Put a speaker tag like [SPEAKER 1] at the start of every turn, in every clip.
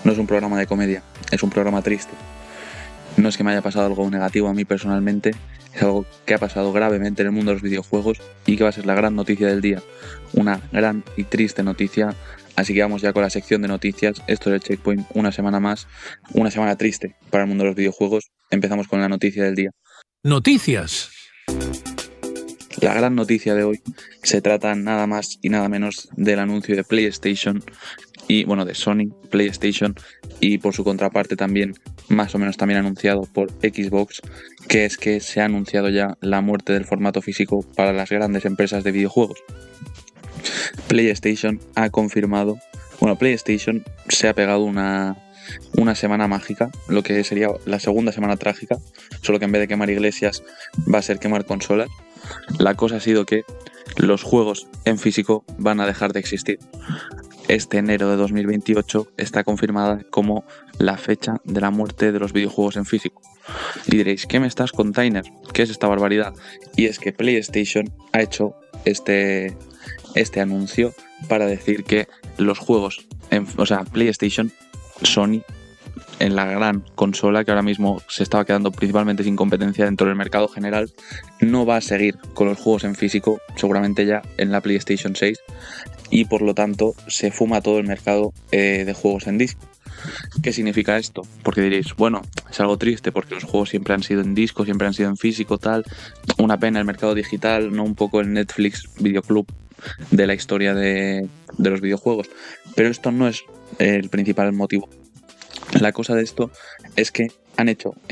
[SPEAKER 1] no es un programa de comedia, es un programa triste. No es que me haya pasado algo negativo a mí personalmente, es algo que ha pasado gravemente en el mundo de los videojuegos y que va a ser la gran noticia del día. Una gran y triste noticia, así que vamos ya con la sección de noticias. Esto es el Checkpoint, una semana más, una semana triste para el mundo de los videojuegos. Empezamos con la noticia del día.
[SPEAKER 2] Noticias.
[SPEAKER 1] La gran noticia de hoy se trata nada más y nada menos del anuncio de PlayStation y, bueno, de Sony, PlayStation y por su contraparte también, más o menos también anunciado por Xbox, que es que se ha anunciado ya la muerte del formato físico para las grandes empresas de videojuegos. PlayStation ha confirmado, PlayStation se ha pegado una semana mágica, lo que sería la segunda semana trágica, solo que en vez de quemar iglesias va a ser quemar consolas. La cosa ha sido que los juegos en físico van a dejar de existir. Este enero de 2028 está confirmada como la fecha de la muerte de los videojuegos en físico. Y diréis, ¿qué me estás container? ¿Qué es esta barbaridad? Y es que PlayStation ha hecho este anuncio para decir que los juegos, PlayStation, Sony, en la gran consola que ahora mismo se estaba quedando principalmente sin competencia dentro del mercado general, no va a seguir con los juegos en físico, seguramente ya en la PlayStation 6, y por lo tanto se fuma todo el mercado de juegos en disco. ¿Qué significa esto? Porque diréis, bueno, es algo triste porque los juegos siempre han sido en disco, siempre han sido en físico, tal, una pena el mercado digital, no un poco el Netflix Videoclub de la historia de los videojuegos, pero esto no es el principal motivo. La cosa de esto es que han hecho en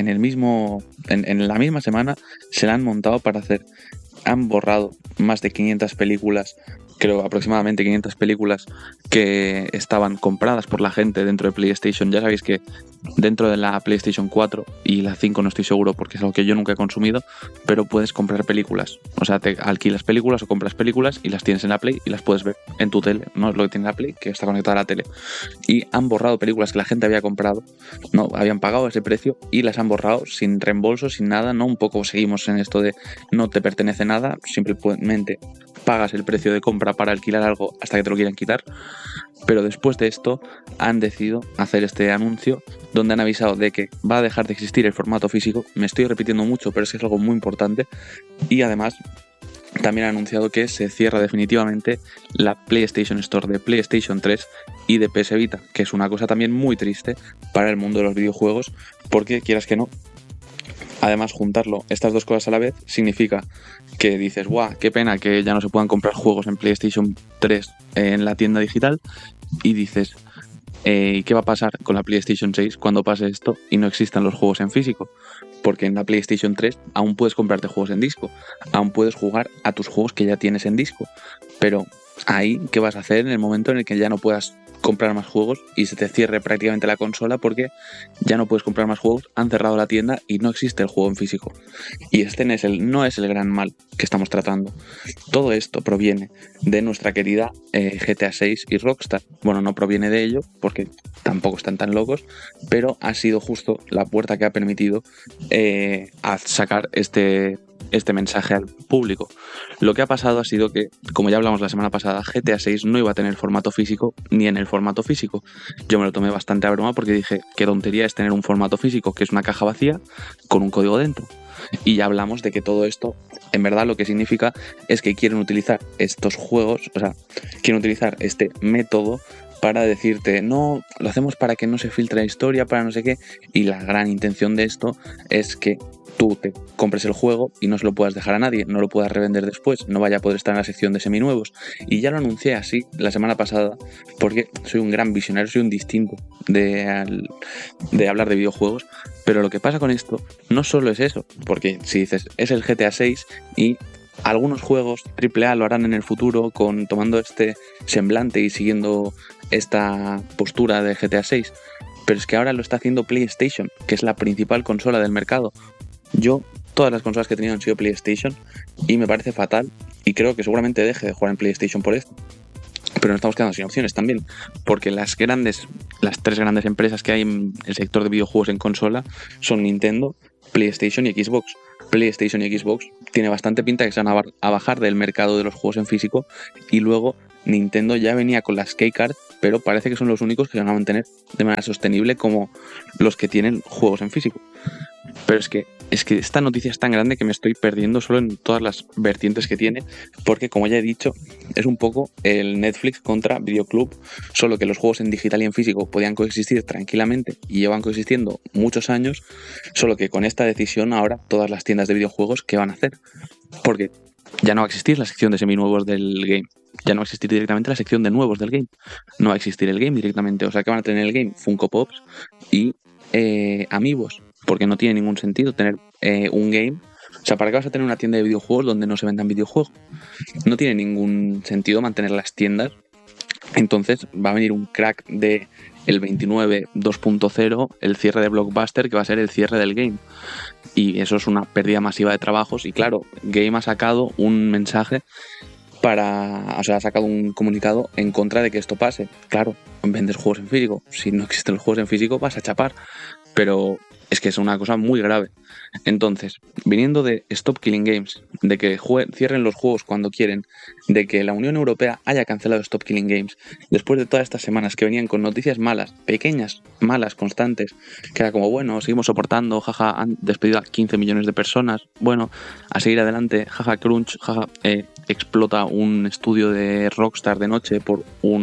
[SPEAKER 1] la misma semana se la han montado para han borrado más de 500 películas, creo aproximadamente 500 películas que estaban compradas por la gente dentro de PlayStation. Ya sabéis que dentro de la PlayStation 4 y la 5 no estoy seguro porque es algo que yo nunca he consumido, pero puedes comprar películas. O sea, te alquilas películas o compras películas y las tienes en la Play y las puedes ver en tu tele. No es lo que tiene la Play, que está conectada a la tele. Y han borrado películas que la gente había comprado, no habían pagado ese precio y las han borrado sin reembolso, sin nada, ¿no? Un poco seguimos en esto de no te pertenece nada, simplemente pagas el precio de compra para alquilar algo hasta que te lo quieran quitar. Pero después de esto han decidido hacer este anuncio donde han avisado de que va a dejar de existir el formato físico. Me estoy repitiendo mucho, pero es que es algo muy importante. Y además también han anunciado que se cierra definitivamente la PlayStation Store de PlayStation 3 y de PS Vita, que es una cosa también muy triste para el mundo de los videojuegos, porque quieras que no, además juntarlo, estas dos cosas a la vez, significa que dices, ¡guau! ¡Qué pena que ya no se puedan comprar juegos en PlayStation 3 en la tienda digital! Y dices, ¿qué va a pasar con la PlayStation 6 cuando pase esto y no existan los juegos en físico? Porque en la PlayStation 3 aún puedes comprarte juegos en disco, aún puedes jugar a tus juegos que ya tienes en disco, pero ahí, ¿qué vas a hacer en el momento en el que ya no puedas comprar más juegos y se te cierre prácticamente la consola porque ya no puedes comprar más juegos, han cerrado la tienda y no existe el juego en físico? Y este no es el gran mal que estamos tratando. Todo esto proviene de nuestra querida GTA 6 y Rockstar. Bueno, no proviene de ello porque tampoco están tan locos, pero ha sido justo la puerta que ha permitido a sacar este mensaje al público. Lo que ha pasado ha sido que, como ya hablamos la semana pasada, GTA 6 no iba a tener formato físico ni en el formato físico. Yo me lo tomé bastante a broma porque dije, qué tontería es tener un formato físico que es una caja vacía con un código dentro. Y ya hablamos de que todo esto, en verdad, lo que significa es que quieren utilizar estos juegos, quieren utilizar este método para decirte, no, lo hacemos para que no se filtre la historia, para no sé qué, y la gran intención de esto es que tú te compres el juego y no se lo puedas dejar a nadie, no lo puedas revender después, no vaya a poder estar en la sección de seminuevos. Y ya lo anuncié así la semana pasada porque soy un gran visionario, soy un distinto de hablar de videojuegos, pero lo que pasa con esto no solo es eso, porque si dices, es el GTA 6 y algunos juegos AAA lo harán en el futuro tomando este semblante y siguiendo esta postura de GTA 6, pero es que ahora lo está haciendo PlayStation, que es la principal consola del mercado. Todas las consolas que he tenido han sido PlayStation y me parece fatal y creo que seguramente deje de jugar en PlayStation por esto. Pero nos estamos quedando sin opciones también, porque las tres grandes empresas que hay en el sector de videojuegos en consola son Nintendo, PlayStation y Xbox. PlayStation y Xbox tiene bastante pinta que se van a bajar del mercado de los juegos en físico y luego Nintendo ya venía con las keycards pero parece que son los únicos que se van a mantener de manera sostenible como los que tienen juegos en físico. Pero es que esta noticia es tan grande que me estoy perdiendo solo en todas las vertientes que tiene, porque como ya he dicho, es un poco el Netflix contra Videoclub, solo que los juegos en digital y en físico podían coexistir tranquilamente y llevan coexistiendo muchos años, solo que con esta decisión ahora todas las tiendas de videojuegos, ¿qué van a hacer? Porque ya no va a existir la sección de seminuevos del game, ya no va a existir directamente la sección de nuevos del game, no va a existir el game directamente, o sea que van a tener el game Funko Pops y Amiibos, porque no tiene ningún sentido tener un game. O sea, ¿para qué vas a tener una tienda de videojuegos donde no se vendan videojuegos? No tiene ningún sentido mantener las tiendas. Entonces va a venir un crack de el 29 2.0, el cierre de Blockbuster, que va a ser el cierre del game. Y eso es una pérdida masiva de trabajos. Y claro, Game ha sacado un mensaje o sea, ha sacado un comunicado en contra de que esto pase. Claro, vendes juegos en físico. Si no existen los juegos en físico, vas a chapar. Pero es que es una cosa muy grave. Entonces, viniendo de Stop Killing Games, de que cierren los juegos cuando quieren, de que la Unión Europea haya cancelado Stop Killing Games, después de todas estas semanas que venían con noticias malas, pequeñas, malas, constantes, que era como, bueno, seguimos soportando, jaja, han despedido a 15 millones de personas, bueno, a seguir adelante, jaja, crunch, jaja, explota un estudio de Rockstar de noche por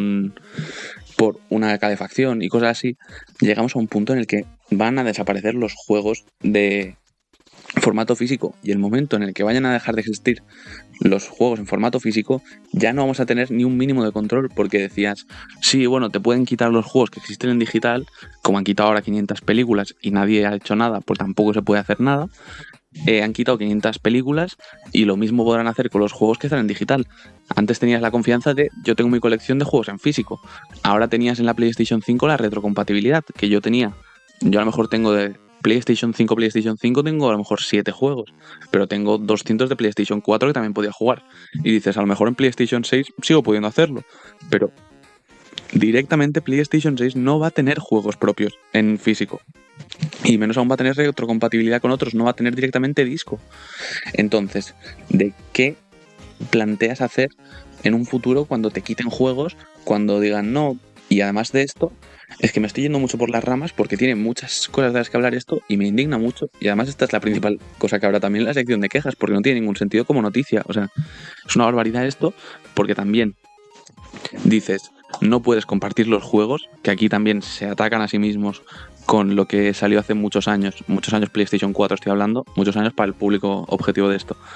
[SPEAKER 1] una calefacción y cosas así, llegamos a un punto en el que van a desaparecer los juegos de formato físico, y el momento en el que vayan a dejar de existir los juegos en formato físico, ya no vamos a tener ni un mínimo de control, porque decías, sí, bueno, te pueden quitar los juegos que existen en digital, como han quitado ahora 500 películas y nadie ha hecho nada, pues tampoco se puede hacer nada. Han quitado 500 películas y lo mismo podrán hacer con los juegos que están en digital. Antes tenías la confianza de yo tengo mi colección de juegos en físico. Ahora tenías en la PlayStation 5 la retrocompatibilidad que yo tenía. Yo a lo mejor tengo de PlayStation 5 tengo a lo mejor 7 juegos, pero tengo 200 de PlayStation 4 que también podía jugar. Y dices, a lo mejor en PlayStation 6 sigo pudiendo hacerlo, pero directamente PlayStation 6 no va a tener juegos propios en físico. Y menos aún va a tener retrocompatibilidad con otros, no va a tener directamente disco. Entonces, ¿de qué planteas hacer en un futuro cuando te quiten juegos, cuando digan no? Y además de esto, es que me estoy yendo mucho por las ramas porque tiene muchas cosas de las que hablar esto y me indigna mucho. Y además esta es la principal cosa que habrá también en la sección de quejas, porque no tiene ningún sentido como noticia. O sea, es una barbaridad esto, porque también dices, no puedes compartir los juegos, que aquí también se atacan a sí mismos con lo que salió hace muchos años PlayStation 4 estoy hablando, muchos años para el público objetivo de esto.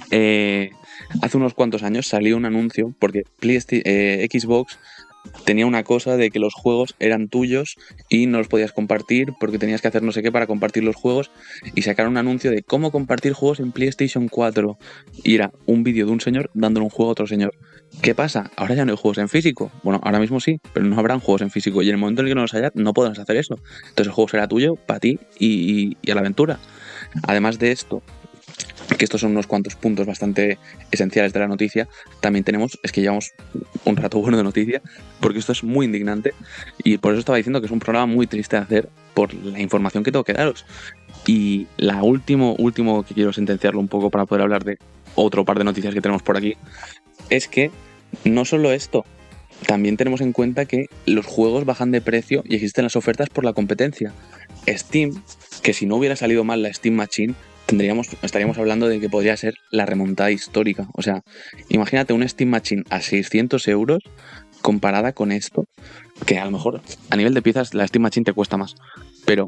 [SPEAKER 1] Hace unos cuantos años salió un anuncio, porque Xbox tenía una cosa de que los juegos eran tuyos y no los podías compartir porque tenías que hacer no sé qué para compartir los juegos, y sacaron un anuncio de cómo compartir juegos en PlayStation 4 y era un vídeo de un señor dándole un juego a otro señor. ¿Qué pasa? Ahora ya no hay juegos en físico. Bueno, ahora mismo sí, pero no habrán juegos en físico y en el momento en el que no los haya no podrás hacer eso. Entonces el juego será tuyo, para ti y a la aventura. Además de esto, que estos son unos cuantos puntos bastante esenciales de la noticia, también tenemos, es que llevamos un rato bueno de noticia, porque esto es muy indignante y por eso estaba diciendo que es un programa muy triste de hacer por la información que tengo que daros. Y la último que quiero sentenciarlo un poco para poder hablar de otro par de noticias que tenemos por aquí, es que no solo esto, también tenemos en cuenta que los juegos bajan de precio y existen las ofertas por la competencia. Steam, que si no hubiera salido mal la Steam Machine, estaríamos hablando de que podría ser la remontada histórica. O sea, imagínate un Steam Machine a 600 euros comparada con esto, que a lo mejor a nivel de piezas la Steam Machine te cuesta más, pero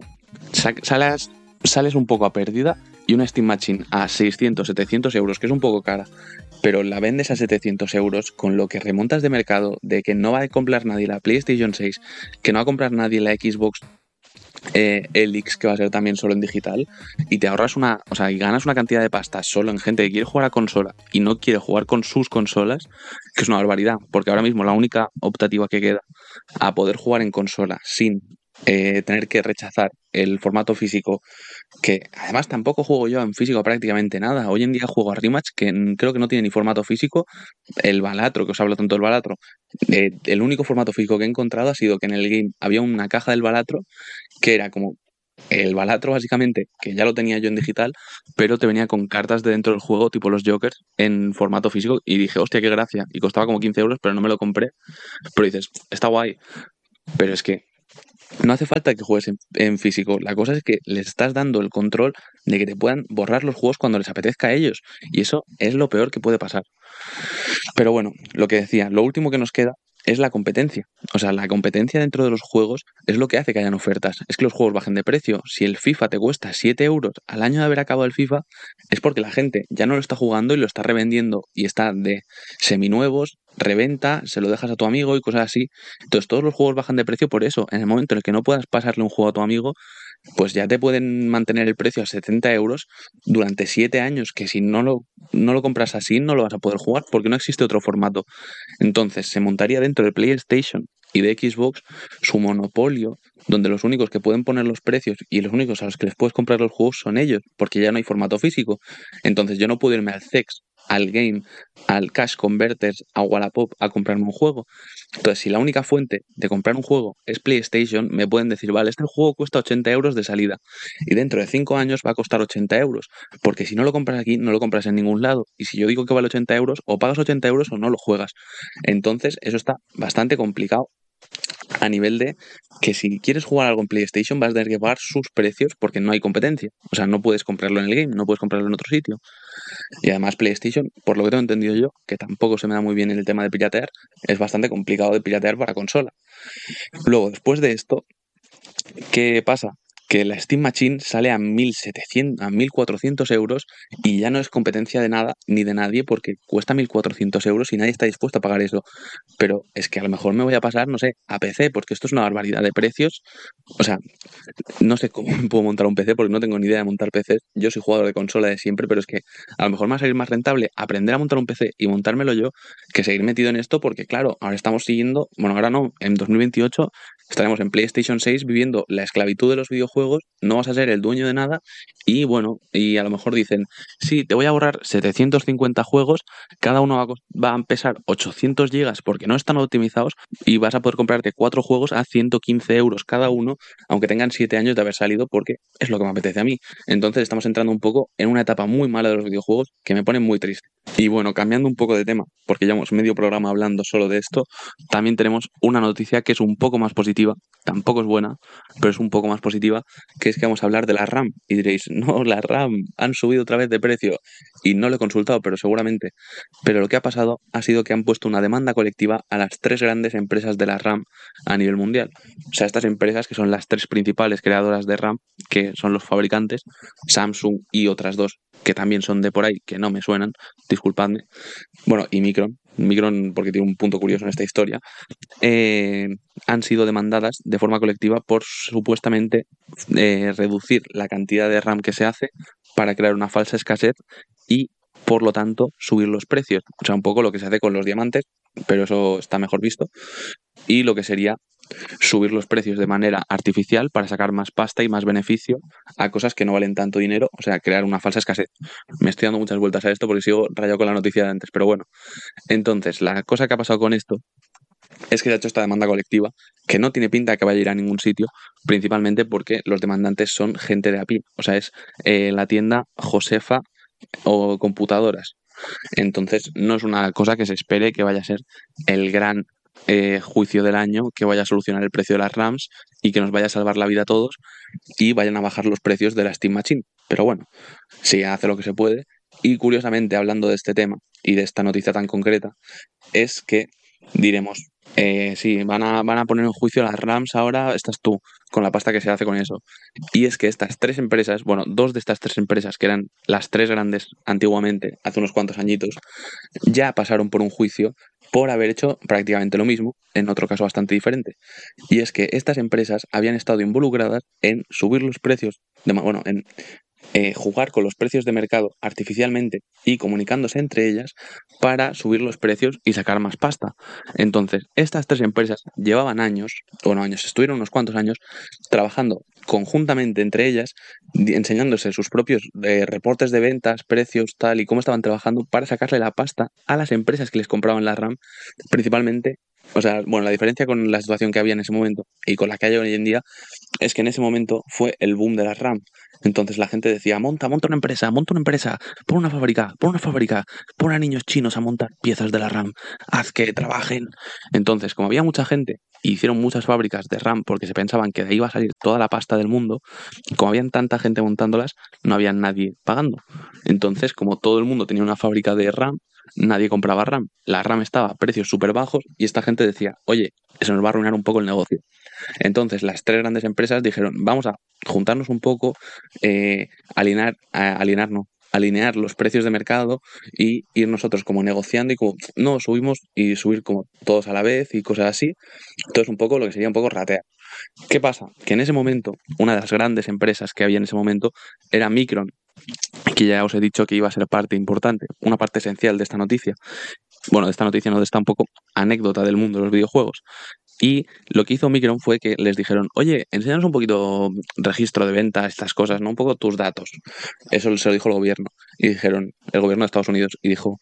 [SPEAKER 1] sales un poco a pérdida, y una Steam Machine a 600, 700 euros, que es un poco cara, pero la vendes a 700 euros con lo que remontas de mercado de que no va a comprar nadie la PlayStation 6, que no va a comprar nadie la Xbox Elix, que va a ser también solo en digital, y te ahorras y ganas una cantidad de pasta solo en gente que quiere jugar a consola y no quiere jugar con sus consolas, que es una barbaridad, porque ahora mismo la única optativa que queda a poder jugar en consola sin tener que rechazar el formato físico, que además tampoco juego yo en físico prácticamente nada. Hoy en día juego a Rematch, que creo que no tiene ni formato físico. El Balatro, que os hablo tanto del Balatro, el único formato físico que he encontrado ha sido que en el game había una caja del Balatro que era como el Balatro, básicamente, que ya lo tenía yo en digital, pero te venía con cartas de dentro del juego, tipo los Jokers, en formato físico, y dije, hostia, qué gracia. Y costaba como 15 euros, pero no me lo compré. Pero dices, está guay. Pero es que no hace falta que juegues en físico. La cosa es que les estás dando el control de que te puedan borrar los juegos cuando les apetezca a ellos. Y eso es lo peor que puede pasar. Pero bueno, lo que decía, lo último que nos queda es la competencia. O sea, la competencia dentro de los juegos es lo que hace que hayan ofertas. Es que los juegos bajen de precio. Si el FIFA te cuesta 7 euros al año de haber acabado el FIFA, es porque la gente ya no lo está jugando y lo está revendiendo y está de seminuevos, reventa, se lo dejas a tu amigo y cosas así. Entonces todos los juegos bajan de precio por eso. En el momento en el que no puedas pasarle un juego a tu amigo, pues ya te pueden mantener el precio a 70 euros durante 7 años, que si no lo compras así no lo vas a poder jugar porque no existe otro formato. Entonces se montaría dentro de PlayStation y de Xbox su monopolio, donde los únicos que pueden poner los precios y los únicos a los que les puedes comprar los juegos son ellos, porque ya no hay formato físico. Entonces yo no puedo irme al CEX, al Game, al Cash Converters, a Wallapop a comprarme un juego. Entonces, si la única fuente de comprar un juego es PlayStation, me pueden decir, vale, este juego cuesta 80 euros de salida y dentro de 5 años va a costar 80 euros, porque si no lo compras aquí, no lo compras en ningún lado. Y si yo digo que vale 80 euros, o pagas 80 euros o no lo juegas. Entonces, eso está bastante complicado a nivel de que si quieres jugar algo en PlayStation vas a tener que pagar sus precios porque no hay competencia. O sea, no puedes comprarlo en el game, no puedes comprarlo en otro sitio. Y además PlayStation, por lo que tengo entendido yo, que tampoco se me da muy bien el tema de piratear, es bastante complicado de piratear para consola. Luego, después de esto, ¿qué pasa? Que la Steam Machine sale a 1.700, a 1.400 euros y ya no es competencia de nada ni de nadie porque cuesta 1.400 euros y nadie está dispuesto a pagar eso. Pero es que a lo mejor me voy a pasar, no sé, a PC porque esto es una barbaridad de precios. O sea, no sé cómo me puedo montar un PC porque no tengo ni idea de montar PCs. Yo soy jugador de consola de siempre, pero es que a lo mejor me va a salir más rentable aprender a montar un PC y montármelo yo que seguir metido en esto porque, claro, ahora estamos siguiendo, bueno, ahora no, en 2028 estaremos en PlayStation 6 viviendo la esclavitud de los videojuegos, no vas a ser el dueño de nada y bueno, y a lo mejor dicen, sí, te voy a borrar 750 juegos, cada uno va a pesar 800 gigas porque no están optimizados y vas a poder comprarte 4 juegos a 115 euros cada uno aunque tengan 7 años de haber salido, porque es lo que me apetece a mí. Entonces estamos entrando un poco en una etapa muy mala de los videojuegos que me pone muy triste. Y bueno, cambiando un poco de tema, porque llevamos medio programa hablando solo de esto, también tenemos una noticia que es un poco más positiva, tampoco es buena, pero es un poco más positiva, que es que vamos a hablar de la RAM. Y diréis, no, la RAM han subido otra vez de precio. Y no lo he consultado, pero seguramente. Pero lo que ha pasado ha sido que han puesto una demanda colectiva a las 3 grandes empresas de la RAM a nivel mundial. O sea, estas empresas que son las 3 principales creadoras de RAM, que son los fabricantes, Samsung y otras 2 que también son de por ahí, que no me suenan, disculpadme. Bueno, y Micron porque tiene un punto curioso en esta historia, eh, han sido demandadas de forma colectiva por supuestamente reducir la cantidad de RAM que se hace para crear una falsa escasez y por lo tanto subir los precios. O sea, un poco lo que se hace con los diamantes, pero eso está mejor visto. Y lo que sería subir los precios de manera artificial para sacar más pasta y más beneficio a cosas que no valen tanto dinero, o sea, crear una falsa escasez. Me estoy dando muchas vueltas a esto porque sigo rayado con la noticia de antes, pero bueno. Entonces, la cosa que ha pasado con esto es que se ha hecho esta demanda colectiva que no tiene pinta de que vaya a ir a ningún sitio, principalmente porque los demandantes son gente de a pie, o sea, es la tienda Josefa o computadoras. Entonces, no es una cosa que se espere que vaya a ser el gran juicio del año que vaya a solucionar el precio de las RAMs y que nos vaya a salvar la vida a todos y vayan a bajar los precios de la Steam Machine. Pero bueno, sí hace lo que se puede. Y curiosamente, hablando de este tema y de esta noticia tan concreta, es que diremos, sí, van a poner en juicio las RAMs ahora, estás tú, con la pasta que se hace con eso. Y es que estas 3 empresas, bueno, 2 de estas 3 empresas, que eran las 3 grandes antiguamente, hace unos cuantos añitos, ya pasaron por un juicio por haber hecho prácticamente lo mismo, en otro caso bastante diferente. Y es que estas empresas habían estado involucradas en subir los precios, bueno, en jugar con los precios de mercado artificialmente y comunicándose entre ellas para subir los precios y sacar más pasta. Entonces, estas 3 empresas llevaban años, bueno, años, estuvieron unos cuantos años trabajando conjuntamente entre ellas, enseñándose sus propios reportes de ventas, precios, tal y cómo estaban trabajando para sacarle la pasta a las empresas que les compraban la RAM, principalmente O sea, bueno, la diferencia con la situación que había en ese momento y con la que hay hoy en día es que en ese momento fue el boom de las RAM. Entonces la gente decía, monta una empresa, pon una fábrica, pon a niños chinos a montar piezas de la RAM, haz que trabajen. Entonces, como había mucha gente, y hicieron muchas fábricas de RAM porque se pensaban que de ahí iba a salir toda la pasta del mundo, como habían tanta gente montándolas, no había nadie pagando. Entonces, como todo el mundo tenía una fábrica de RAM, nadie compraba RAM. La RAM estaba a precios súper bajos y esta gente decía, oye, eso nos va a arruinar un poco el negocio. Entonces, las tres grandes empresas dijeron, vamos a juntarnos un poco, alinear los precios de mercado y ir nosotros como negociando y como, no, subimos y subir como todos a la vez y cosas así. Entonces, un poco lo que sería un poco ratear. ¿Qué pasa? Que en ese momento, una de las grandes empresas que había en ese momento era Micron, que ya os he dicho que iba a ser parte importante, una parte esencial de esta noticia. Bueno, de esta noticia no, de esta un poco anécdota del mundo de los videojuegos. Y lo que hizo Micron fue que les dijeron, oye, enséñanos un poquito registro de ventas, estas cosas, ¿no? Un poco tus datos. Eso se lo dijo el gobierno. Y dijeron, el gobierno de Estados Unidos, y dijo,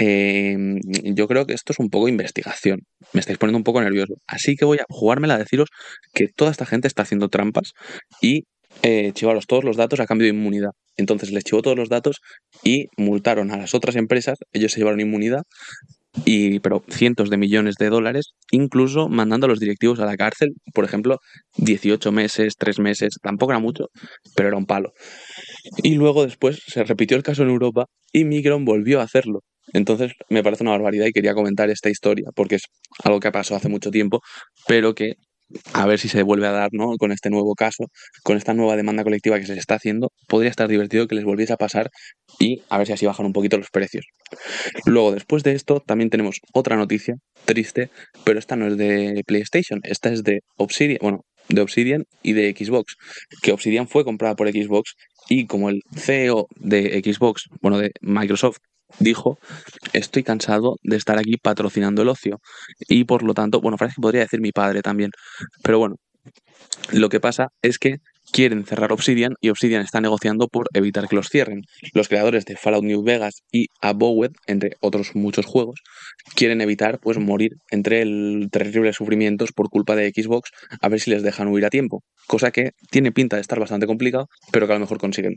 [SPEAKER 1] yo creo que esto es un poco investigación. Me estáis poniendo un poco nervioso. Así que voy a jugármela a deciros que toda esta gente está haciendo trampas y chivaros todos los datos a cambio de inmunidad. Entonces les chivó todos los datos y multaron a las otras empresas, ellos se llevaron inmunidad pero cientos de millones de dólares, incluso mandando a los directivos a la cárcel, por ejemplo, 18 meses, 3 meses, tampoco era mucho, pero era un palo. Y luego después se repitió el caso en Europa y Micron volvió a hacerlo. Entonces me parece una barbaridad y quería comentar esta historia, porque es algo que pasó hace mucho tiempo, pero que a ver si se vuelve a dar, ¿no? Con este nuevo caso, con esta nueva demanda colectiva que se les está haciendo, podría estar divertido que les volviese a pasar y a ver si así bajan un poquito los precios. Luego, después de esto, también tenemos otra noticia triste, pero esta no es de PlayStation, esta es de Obsidian, bueno, de Obsidian y de Xbox, que Obsidian fue comprada por Xbox y como el CEO de Xbox, bueno, de Microsoft, dijo, estoy cansado de estar aquí patrocinando el ocio y por lo tanto, bueno, frase que podría decir mi padre también, pero bueno, lo que pasa es que quieren cerrar Obsidian y Obsidian está negociando por evitar que los cierren. Los creadores de Fallout New Vegas y Abowed, entre otros muchos juegos, quieren evitar pues morir entre el terribles sufrimientos por culpa de Xbox, a ver si les dejan huir a tiempo. Cosa que tiene pinta de estar bastante complicado, pero que a lo mejor consiguen.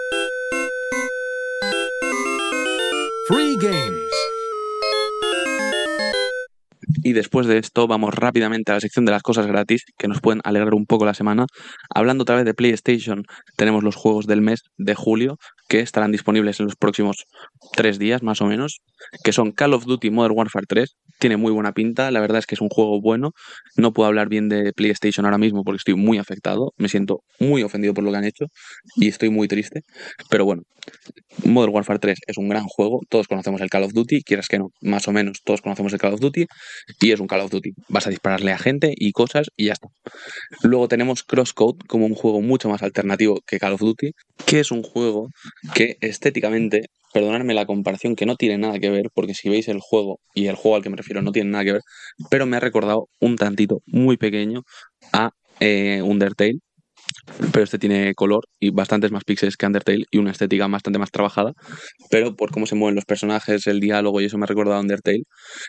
[SPEAKER 2] Free Games.
[SPEAKER 1] Y después de esto vamos rápidamente a la sección de las cosas gratis que nos pueden alegrar un poco la semana. Hablando otra vez de PlayStation, tenemos los juegos del mes de julio que estarán disponibles en los próximos 3 días más o menos, que son Call of Duty Modern Warfare 3. Tiene muy buena pinta, la verdad es que es un juego bueno. No puedo hablar bien de PlayStation ahora mismo porque estoy muy afectado, me siento muy ofendido por lo que han hecho y estoy muy triste, pero bueno, Modern Warfare 3 es un gran juego, todos conocemos el Call of Duty, quieras que no, más o menos todos conocemos el Call of Duty y es un Call of Duty, vas a dispararle a gente y cosas y ya está. Luego tenemos Crosscode como un juego mucho más alternativo que Call of Duty, que es un juego que estéticamente, perdonadme la comparación que no tiene nada que ver, porque si veis el juego y el juego al que me refiero no tiene nada que ver, pero me ha recordado un tantito muy pequeño a Undertale, pero este tiene color y bastantes más píxeles que Undertale y una estética bastante más trabajada, pero por cómo se mueven los personajes, el diálogo y eso me ha recordado a Undertale.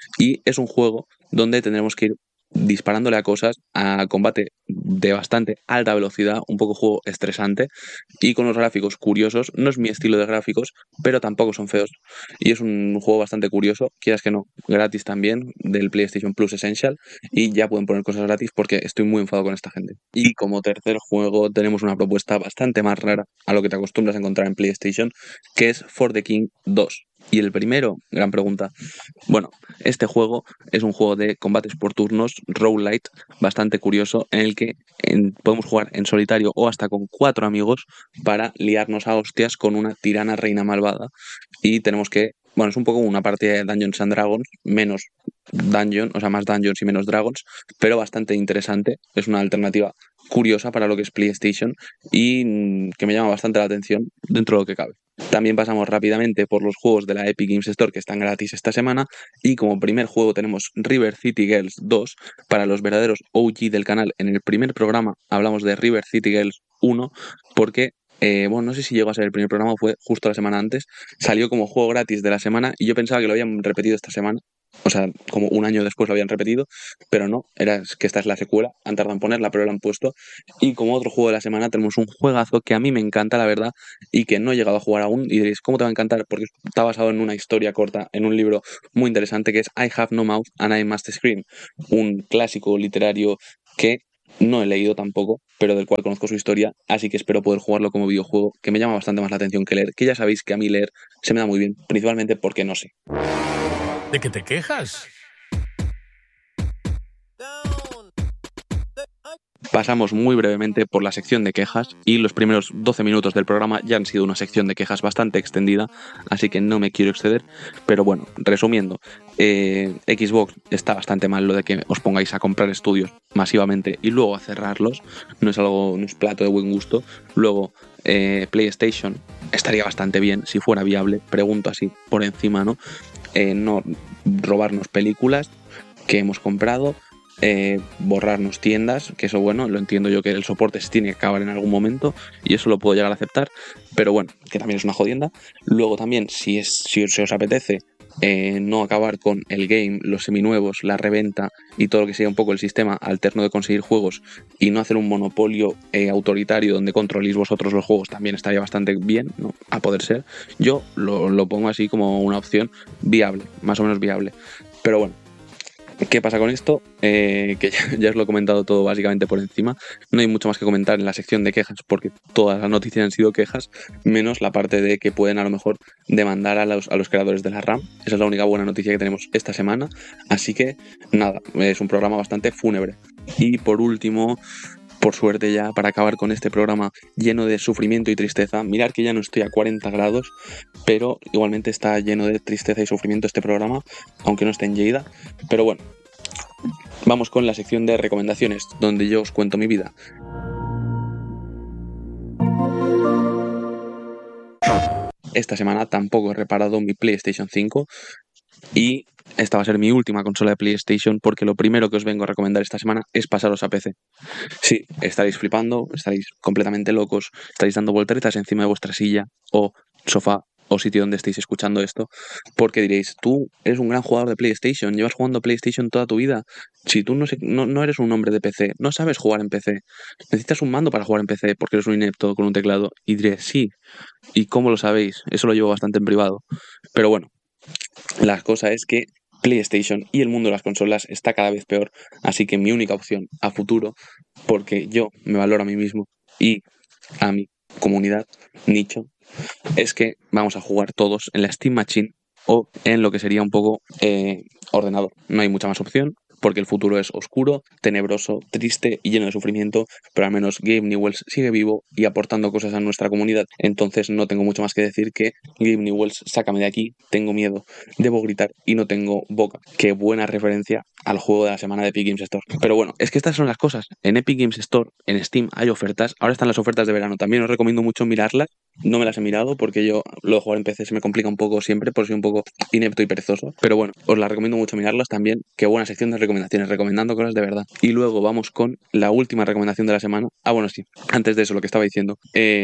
[SPEAKER 1] Y es un juego donde tendremos que ir disparándole a cosas a combate de bastante alta velocidad, un poco juego estresante y con unos gráficos curiosos. No es mi estilo de gráficos, pero tampoco son feos. Y es un juego bastante curioso, quieras que no, gratis también, del PlayStation Plus Essential. Y ya pueden poner cosas gratis porque estoy muy enfadado con esta gente. Y como tercer juego tenemos una propuesta bastante más rara a lo que te acostumbras a encontrar en PlayStation, que es For the King 2. Y el primero, gran pregunta. Bueno, este juego es un juego de combates por turnos, roguelite, bastante curioso, en el que podemos jugar en solitario o hasta con 4 amigos para liarnos a hostias con una tirana reina malvada. Y tenemos que, bueno, es un poco una partida de Dungeons and Dragons, menos dungeon, o sea, más dungeons y menos dragons, pero bastante interesante. Es una alternativa curiosa para lo que es PlayStation y que me llama bastante la atención dentro de lo que cabe. También pasamos rápidamente por los juegos de la Epic Games Store que están gratis esta semana y como primer juego tenemos River City Girls 2 para los verdaderos OG del canal. En el primer programa hablamos de River City Girls 1 porque, bueno, no sé si llegó a ser el primer programa o fue justo la semana antes, salió como juego gratis de la semana y yo pensaba que lo habían repetido esta semana O sea, como un año después lo habían repetido, pero no, era que esta es la secuela, han tardado en ponerla, pero la han puesto. Y como otro juego de la semana tenemos un juegazo que a mí me encanta, la verdad, y que no he llegado a jugar aún. Y diréis, ¿cómo te va a encantar? Porque está basado en una historia corta, en un libro muy interesante que es I Have No Mouth and I Must Scream, un clásico literario que no he leído tampoco, pero del cual conozco su historia, así que espero poder jugarlo como videojuego, que me llama bastante más la atención que leer, que ya sabéis que a mí leer se me da muy bien, principalmente porque no sé.
[SPEAKER 2] ¿De qué te quejas?
[SPEAKER 1] Pasamos muy brevemente por la sección de quejas y los primeros 12 minutos del programa ya han sido una sección de quejas bastante extendida, así que no me quiero exceder, pero bueno, resumiendo, Xbox está bastante mal lo de que os pongáis a comprar estudios masivamente y luego a cerrarlos, no es plato de buen gusto. Luego, PlayStation estaría bastante bien si fuera viable, pregunto así por encima, ¿no? No robarnos películas que hemos comprado, borrarnos tiendas, que eso bueno, lo entiendo yo que el soporte se tiene que acabar en algún momento y eso lo puedo llegar a aceptar, pero bueno, que también es una jodienda. Luego también, si os apetece no acabar con el game, los seminuevos, la reventa y todo lo que sea un poco el sistema alterno de conseguir juegos y no hacer un monopolio autoritario donde controléis vosotros los juegos, también estaría bastante bien, ¿no? A poder ser. Yo lo pongo así como una opción viable, más o menos viable. Pero bueno, ¿qué pasa con esto? Que ya os lo he comentado todo básicamente por encima. No hay mucho más que comentar en la sección de quejas porque todas las noticias han sido quejas, menos la parte de que pueden a lo mejor demandar a los creadores de la RAM. Esa es la única buena noticia que tenemos esta semana. Así que nada, es un programa bastante fúnebre. Y por último, por suerte ya, para acabar con este programa lleno de sufrimiento y tristeza, mirad que ya no estoy a 40 grados, pero igualmente está lleno de tristeza y sufrimiento este programa, aunque no esté en Lleida. Pero bueno, vamos con la sección de recomendaciones, donde yo os cuento mi vida. Esta semana tampoco he reparado mi PlayStation 5 y esta va a ser mi última consola de PlayStation porque lo primero que os vengo a recomendar esta semana es pasaros a PC. Sí, estaréis flipando, estaréis completamente locos, estaréis dando volteretas encima de vuestra silla o sofá o sitio donde estéis escuchando esto, porque diréis, tú eres un gran jugador de PlayStation, llevas jugando PlayStation toda tu vida. Si tú no eres un hombre de PC, no sabes jugar en PC, necesitas un mando para jugar en PC porque eres un inepto con un teclado. Y diré, sí, ¿y cómo lo sabéis? Eso lo llevo bastante en privado. Pero bueno, la cosa es que PlayStation y el mundo de las consolas está cada vez peor, así que mi única opción a futuro, porque yo me valoro a mí mismo y a mi comunidad, nicho, es que vamos a jugar todos en la Steam Machine o en lo que sería un poco ordenador. No hay mucha más opción porque el futuro es oscuro, tenebroso, triste y lleno de sufrimiento, pero al menos Gabe Newells sigue vivo y aportando cosas a nuestra comunidad. Entonces no tengo mucho más que decir que Gabe Newells, sácame de aquí, tengo miedo, debo gritar y no tengo boca. Qué buena referencia al juego de la semana de Epic Games Store. Pero bueno, es que estas son las cosas. En Epic Games Store, en Steam hay ofertas. Ahora están las ofertas de verano. También os recomiendo mucho mirarlas. No me las he mirado porque yo lo de jugar en PC se me complica un poco siempre, por soy un poco inepto y perezoso. Pero bueno, os las recomiendo mucho mirarlas también. Qué buena sección de recomendaciones, recomendando cosas de verdad. Y luego vamos con la última recomendación de la semana. Ah, bueno, sí. Antes de eso, lo que estaba diciendo.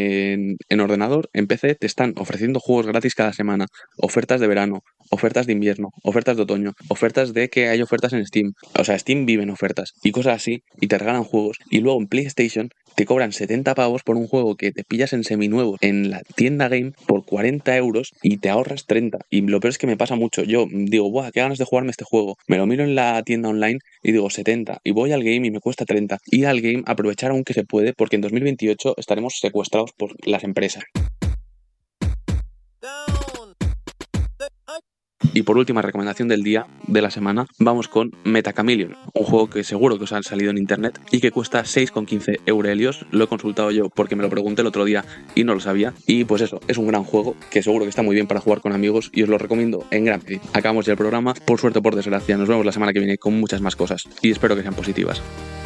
[SPEAKER 1] En ordenador, en PC, te están ofreciendo juegos gratis cada semana. Ofertas de verano, ofertas de invierno, ofertas de otoño, ofertas de que hay ofertas en Steam. O sea, Steam vive en ofertas y cosas así. Y te regalan juegos. Y luego en PlayStation te cobran 70 pavos por un juego que te pillas en seminuevo en la tienda Game por 40 euros y te ahorras 30. Y lo peor es que me pasa mucho. Yo digo, ¡buah, qué ganas de jugarme este juego! Me lo miro en la tienda online y digo 70. Y voy al Game y me cuesta 30. Y al Game aprovechar aún que se puede porque en 2028 estaremos secuestrados por las empresas. Y por última recomendación del día, de la semana, vamos con Metachameleon, un juego que seguro que os ha salido en internet y que cuesta 6,15 eurelios. Lo he consultado yo porque me lo pregunté el otro día y no lo sabía. Y pues eso, es un gran juego que seguro que está muy bien para jugar con amigos y os lo recomiendo en gran medida. Acabamos ya el programa, por suerte o por desgracia. Nos vemos la semana que viene con muchas más cosas y espero que sean positivas.